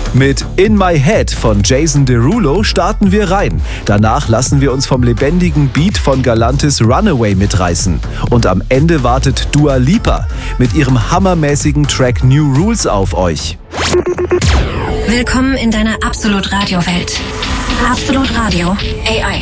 Mit In My Head von Jason Derulo starten wir rein. Danach lassen wir uns vom lebendigen Beat von Galantis Runaway mitreißen. Und am Ende wartet Dua Lipa mit ihrem hammermäßigen Track New Rules auf euch. Willkommen in deiner Absolut Radio Welt. Absolut Radio AI.